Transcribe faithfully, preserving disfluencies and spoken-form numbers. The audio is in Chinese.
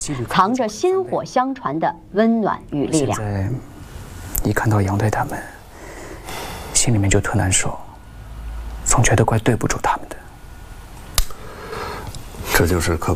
藏着薪火相传的温暖与力量。 现在一看到杨队他们，心里面就特难受，总觉得怪对不住他们的。 这就是可。